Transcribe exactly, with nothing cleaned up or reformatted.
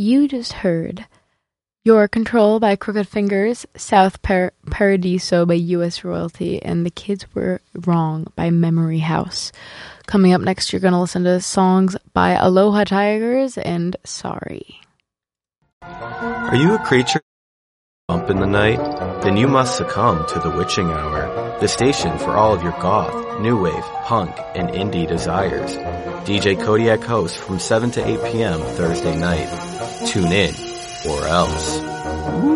you just heard Your Control by Crooked Fingers, South Par- Paradiso by U S Royalty, and The Kids Were Wrong by Memory House. Coming up next, you're going to listen to songs by Aloha Tigers and Sorry. Are you a creature bump in the night? Then you must succumb to the Witching Hour, the station for all of your goth, new wave, punk, and indie desires. D J Kodiak hosts from seven to eight p.m. Thursday night. Tune in, or else.